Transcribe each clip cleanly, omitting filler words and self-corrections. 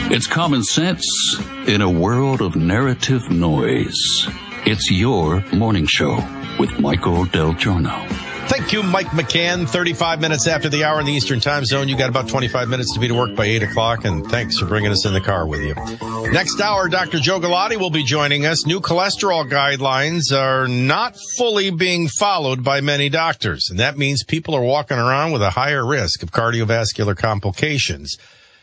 It's common sense in a world of narrative noise. It's your morning show with Michael Del Giorno. Thank you, Mike McCann. 35 minutes after the hour in the Eastern Time Zone. You got about 25 minutes to be to work by 8 o'clock, and thanks for bringing us in the car with you. Next hour, Dr. Joe Galati will be joining us. New cholesterol guidelines are not fully being followed by many doctors, and that means people are walking around with a higher risk of cardiovascular complications.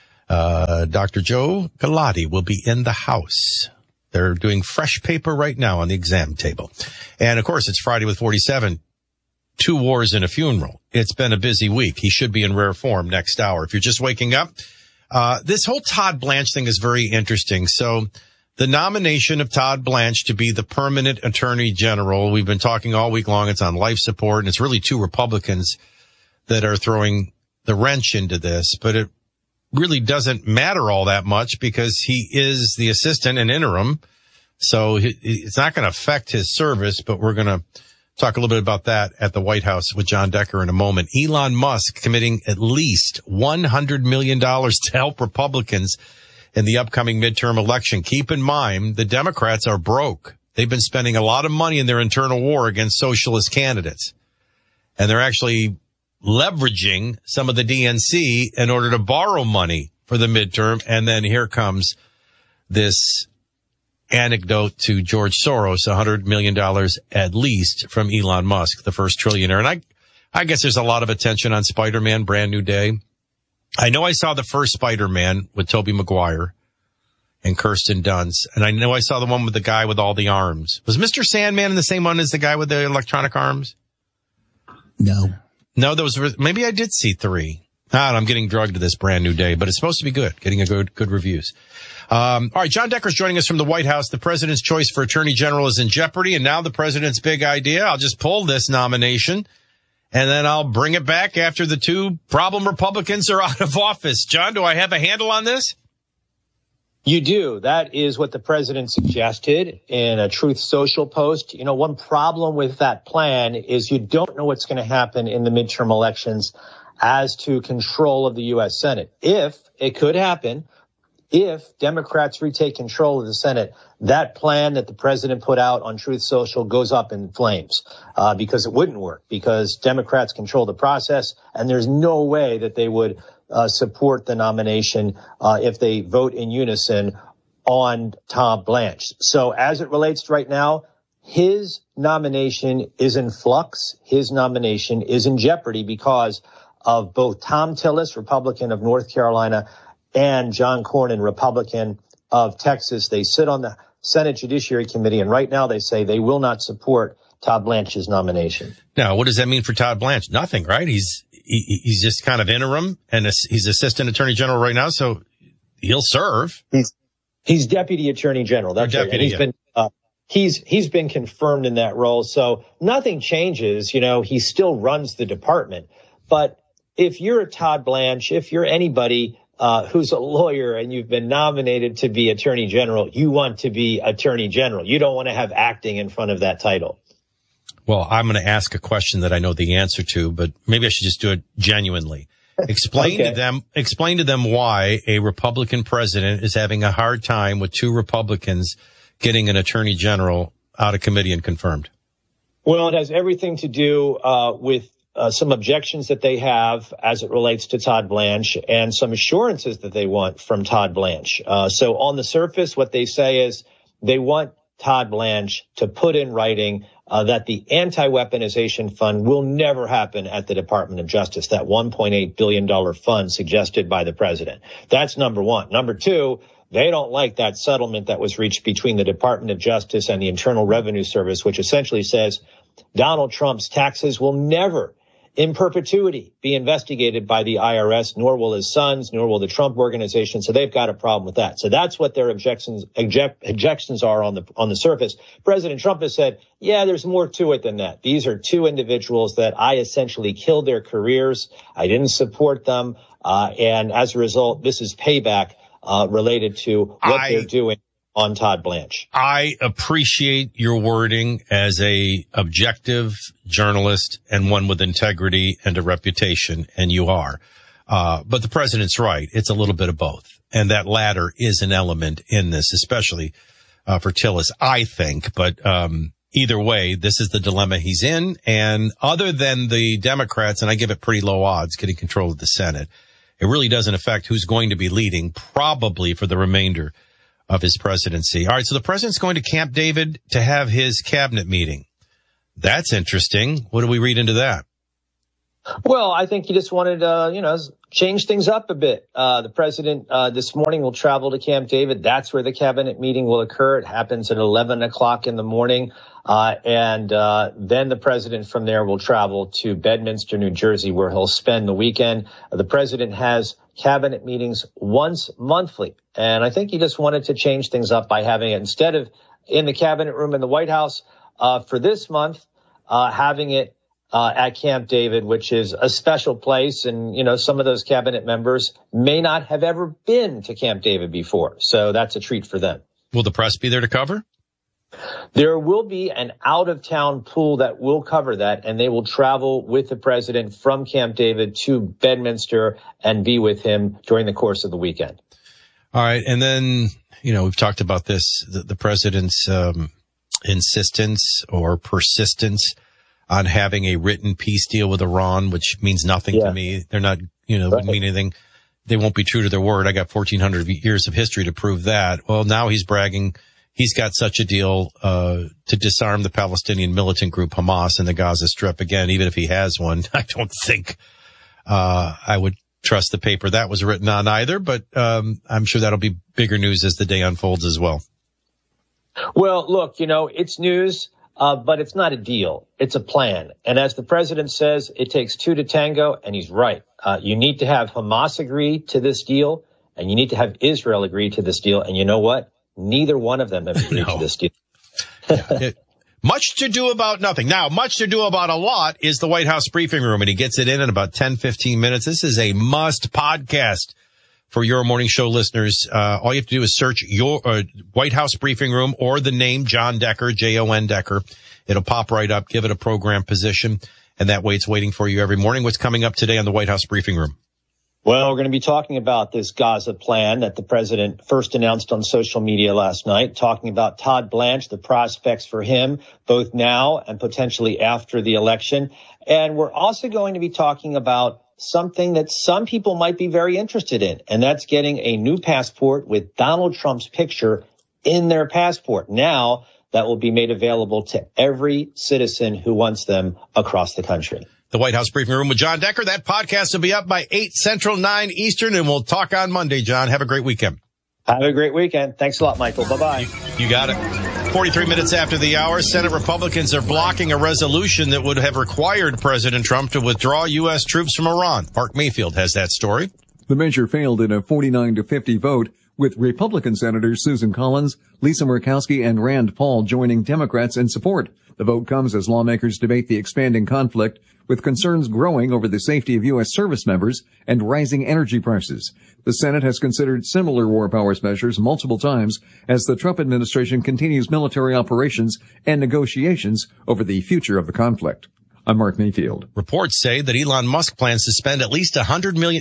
Dr. Joe Galati will be in the house. They're doing fresh paper right now on the exam table. And, of course, it's Friday with 47. 2 wars and a funeral. It's been a busy week. He should be in rare form next hour. If you're just waking up, this whole Todd Blanche thing is very interesting. So the nomination of Todd Blanche to be the permanent attorney general, we've been talking all week long. It's on life support, and it's really 2 Republicans that are throwing the wrench into this. But it really doesn't matter all that much because he is the assistant and interim. So it's not going to affect his service, but we're going to talk a little bit about that at the White House with John Decker in a moment. Elon Musk committing at least $100 million to help Republicans in the upcoming midterm election. Keep in mind, the Democrats are broke. They've been spending a lot of money in their internal war against socialist candidates. And they're actually leveraging some of the DNC in order to borrow money for the midterm. And then here comes this anecdote to George Soros, $100 million at least from Elon Musk, the first trillionaire. And I guess there's a lot of attention on Spider-Man, Brand New Day. I know I saw the first Spider-Man with Tobey Maguire and Kirsten Dunst. And I know I saw the one with the guy with all the arms. Was Mr. Sandman in the same one as the guy with the electronic arms? No, maybe I did see 3. I'm getting drugged to this Brand New Day, but it's supposed to be good, getting a good reviews. All right, John Decker's joining us from the White House. The president's choice for attorney general is in jeopardy, and now the president's big idea. I'll just pull this nomination, and then I'll bring it back after the 2 problem Republicans are out of office. John, do I have a handle on this? You do. That is what the president suggested in a Truth Social post. You know, one problem with that plan is you don't know what's going to happen in the midterm elections as to control of the U.S. Senate. If it could happen, if Democrats retake control of the Senate, that plan that the president put out on Truth Social goes up in flames, because it wouldn't work, because Democrats control the process, and there's no way that they would support the nomination if they vote in unison on Todd Blanche. So as it relates to right now, his nomination is in flux. His nomination is in jeopardy because of both Thom Tillis, Republican of North Carolina, and John Cornyn, Republican of Texas. They sit on the Senate Judiciary Committee, and right now they say they will not support Todd Blanche's nomination. Now, what does that mean for Todd Blanche? Nothing, right? He's just kind of interim, and he's assistant attorney general right now, so he'll serve. He's deputy attorney general. That's right. And he's been confirmed in that role, so nothing changes. You know, he still runs the department. But if you're a Todd Blanche, if you're anybody who's a lawyer and you've been nominated to be attorney general, you want to be attorney general. You don't want to have acting in front of that title. Well, I'm going to ask a question that I know the answer to, but maybe I should just do it genuinely. Explain to them why a Republican president is having a hard time with 2 Republicans getting an attorney general out of committee and confirmed. Well, it has everything to do with some objections that they have as it relates to Todd Blanche and some assurances that they want from Todd Blanche. So on the surface, what they say is they want Todd Blanche to put in writing that the anti-weaponization fund will never happen at the Department of Justice, that $1.8 billion fund suggested by the president. That's number one. Number 2, they don't like that settlement that was reached between the Department of Justice and the Internal Revenue Service, which essentially says Donald Trump's taxes will never in perpetuity be investigated by the IRS, nor will his sons, nor will the Trump organization. So they've got a problem with that. So that's what their objections are on the surface. President Trump has said, yeah, there's more to it than that. These are 2 individuals that I essentially killed their careers. I didn't support them. And as a result, this is payback related to what they're doing on Todd Blanche. I appreciate your wording as a objective journalist and one with integrity and a reputation, and you are. But the president's right. It's a little bit of both. And that latter is an element in this, especially for Tillis, I think. But either way, this is the dilemma he's in. And other than the Democrats, and I give it pretty low odds, getting control of the Senate, it really doesn't affect who's going to be leading, probably for the remainder of his presidency. All right, so the president's going to Camp David to have his cabinet meeting. That's interesting. What do we read into that? Well, I think he just wanted to, change things up a bit. The president this morning will travel to Camp David. That's where the cabinet meeting will occur. It happens at 11 o'clock in the morning. And then the president from there will travel to Bedminster, New Jersey, where he'll spend the weekend. The president has cabinet meetings once monthly. And I think he just wanted to change things up by having it, instead of in the cabinet room in the White House for this month, having it at Camp David, which is a special place. And, some of those cabinet members may not have ever been to Camp David before. So that's a treat for them. Will the press be there to cover? There will be an out-of-town pool that will cover that, and they will travel with the president from Camp David to Bedminster and be with him during the course of the weekend. All right. And then, we've talked about this, the president's insistence or persistence on having a written peace deal with Iran, which means nothing to me. They're not, wouldn't mean anything. They won't be true to their word. I got 1,400 years of history to prove that. Well, now he's bragging he's got such a deal to disarm the Palestinian militant group Hamas in the Gaza Strip. Again, even if he has one, I don't think I would trust the paper that was written on either. But I'm sure that'll be bigger news as the day unfolds as well. Well, look, it's news. But it's not a deal. It's a plan. And as the president says, it takes two to tango, and he's right. You need to have Hamas agree to this deal, and you need to have Israel agree to this deal. And you know what? Neither one of them have agreed to this deal. Much to do about nothing. Now, much to do about a lot is the White House briefing room, and he gets it in about 10, 15 minutes. This is a must podcast for your morning show listeners. All you have to do is search your White House briefing room or the name John Decker, Jon Decker. It'll pop right up. Give it a program position, and that way it's waiting for you every morning. What's coming up today on the White House briefing room? Well, we're going to be talking about this Gaza plan that the president first announced on social media last night, talking about Todd Blanche, the prospects for him, both now and potentially after the election. And we're also going to be talking about something that some people might be very interested in, and that's getting a new passport with Donald Trump's picture in their passport. Now that will be made available to every citizen who wants them across the country. The White House briefing room with John Decker. That podcast will be up by 8 Central, 9 Eastern, and we'll talk on Monday, John. Have a great weekend. Have a great weekend. Thanks a lot, Michael. Bye-bye. You got it. 43 minutes after the hour, Senate Republicans are blocking a resolution that would have required President Trump to withdraw U.S. troops from Iran. Mark Mayfield has that story. The measure failed in a 49-50 vote, with Republican Senators Susan Collins, Lisa Murkowski, and Rand Paul joining Democrats in support. The vote comes as lawmakers debate the expanding conflict, with concerns growing over the safety of U.S. service members and rising energy prices. The Senate has considered similar war powers measures multiple times as the Trump administration continues military operations and negotiations over the future of the conflict. I'm Mark Mayfield. Reports say that Elon Musk plans to spend at least $100 million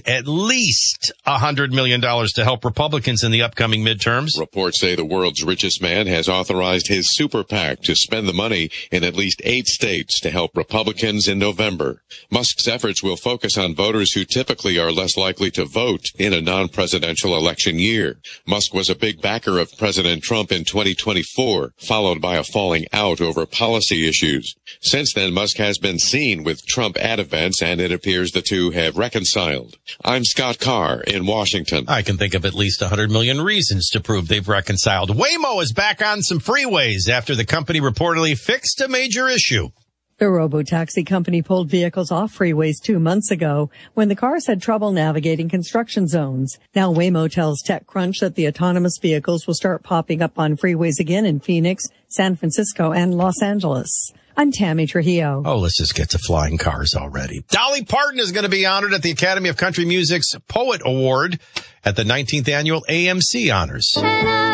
to help Republicans in the upcoming midterms. Reports say the world's richest man has authorized his super PAC to spend the money in at least 8 states to help Republicans in November. Musk's efforts will focus on voters who typically are less likely to vote in a non-presidential election year. Musk was a big backer of President Trump in 2024, followed by a falling out over policy issues. Since then, Musk has been seen with Trump at events, and it appears the two have reconciled. I'm Scott Carr in Washington. I can think of at least 100 million reasons to prove they've reconciled. Waymo is back on some freeways after the company reportedly fixed a major issue. The robo-taxi company pulled vehicles off freeways 2 months ago when the cars had trouble navigating construction zones. Now Waymo tells TechCrunch that the autonomous vehicles will start popping up on freeways again in Phoenix, San Francisco, and Los Angeles. I'm Tammy Trujillo. Oh, let's just get to flying cars already. Dolly Parton is going to be honored at the Academy of Country Music's Poet Award at the 19th Annual AMC Honors.